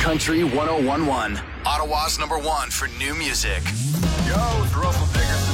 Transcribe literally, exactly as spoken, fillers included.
Country one oh one point one. Ottawa's number one for new music. Yo, it's Russell Dickerson.